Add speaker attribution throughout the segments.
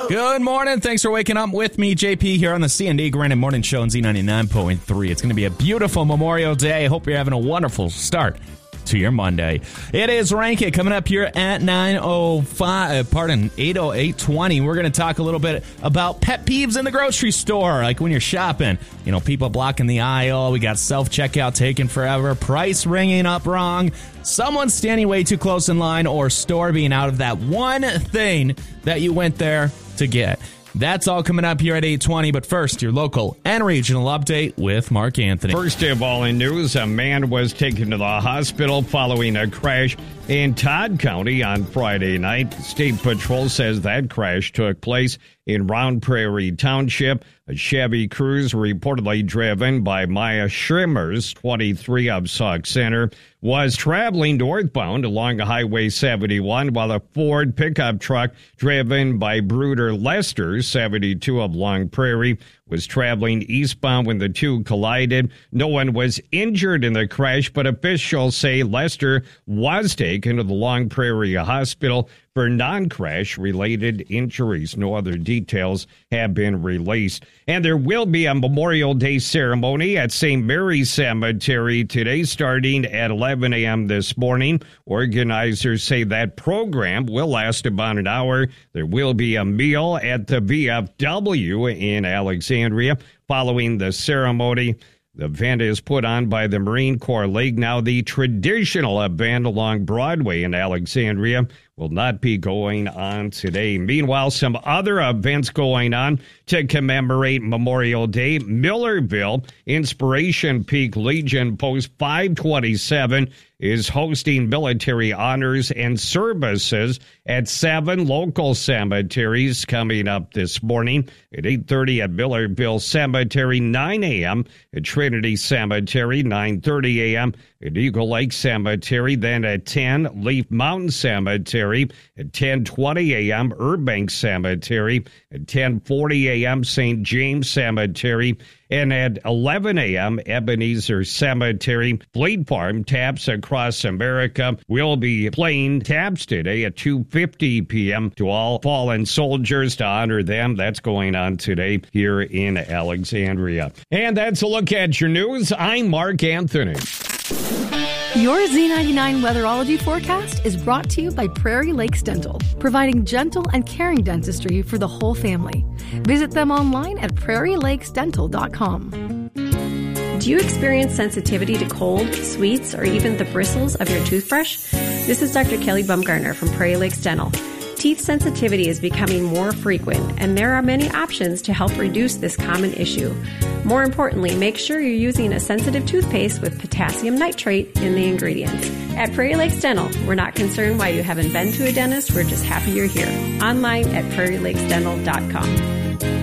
Speaker 1: Good morning. Thanks for waking up with me, JP, here on the C&D Granite Morning Show on Z99.3. It's going to be a beautiful Memorial Day. I hope you're having a wonderful start to your Monday. It is Rank It coming up here at 8:08:20. We're going to talk a little bit about pet peeves in the grocery store, like when you're shopping. You know, people blocking the aisle. We got self-checkout taking forever, price ringing up wrong, someone standing way too close in line, or store being out of that one thing that you went there to get. That's all coming up here at 8:20, but first, your local and regional update with Mark Anthony.
Speaker 2: First of all in news, a man was taken to the hospital following a crash in Todd County on Friday night. State Patrol says that crash took place in Round Prairie Township. A Chevy Cruze reportedly driven by Maya Schrimmers, 23 of Sauk Center, was traveling northbound along Highway 71 while a Ford pickup truck driven by Bruder Lester, 72 of Long Prairie, was traveling eastbound when the two collided. No one was injured in the crash, but officials say Lester was taken to the Long Prairie Hospital for non-crash related injuries. No other details have been released. And there will be a Memorial Day ceremony at St. Mary's Cemetery today starting at 11 a.m. this morning. Organizers say that program will last about an hour. There will be a meal at the VFW in Alexandria following the ceremony. The event is put on by the Marine Corps League. Now, the traditional event along Broadway in Alexandria will not be going on today. Meanwhile, some other events going on to commemorate Memorial Day. Millerville Inspiration Peak Legion Post 527 is hosting military honors and services at 7 local cemeteries coming up this morning at 8:30 at Millerville Cemetery, 9 a.m. at Trinity Cemetery, 9:30 a.m. at Eagle Lake Cemetery, then at 10, Leaf Mountain Cemetery, at 10:20 a.m., Burbank Cemetery, at 10:40 a.m., St. James Cemetery, and at 11 a.m., Ebenezer Cemetery. Fleet Farm Taps Across America will be playing taps today at 2:50 p.m. to all fallen soldiers to honor them. That's going on today here in Alexandria. And that's a look at your news. I'm Mark Anthony.
Speaker 3: Your Z99 weatherology forecast is brought to you by Prairie Lakes Dental, providing gentle and caring dentistry for the whole family. Visit them online at prairielakesdental.com.
Speaker 4: Do you experience sensitivity to cold, sweets, or even the bristles of your toothbrush? This is Dr. Kelly Bumgarner from Prairie Lakes Dental. Teeth sensitivity is becoming more frequent, and there are many options to help reduce this common issue. More importantly, make sure you're using a sensitive toothpaste with potassium nitrate in the ingredients. At Prairie Lakes Dental, we're not concerned why you haven't been to a dentist. We're just happy you're here. Online at prairielakesdental.com.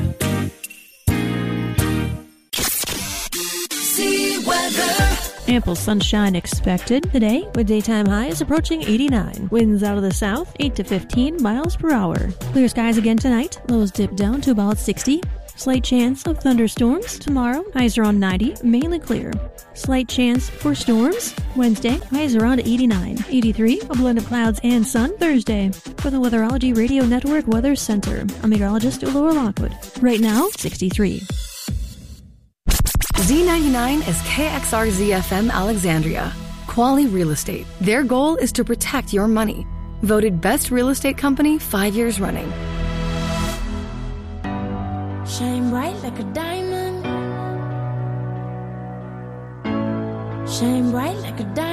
Speaker 5: Ample sunshine expected today with daytime highs approaching 89. Winds out of the south 8 to 15 miles per hour. Clear skies again tonight. Lows dip down to about 60. Slight chance of thunderstorms tomorrow. Highs around 90, mainly clear. Slight chance for storms Wednesday. Highs around 89. 83, a blend of clouds and sun Thursday. For the Weatherology Radio Network Weather Center, I'm meteorologist Laura Lockwood. Right now, 63.
Speaker 3: Z99 is KXRZ-FM Alexandria. Quality Real Estate. Their goal is to protect your money. Voted Best Real Estate Company 5 years running.
Speaker 6: Shine bright like a diamond. Shine bright like a diamond.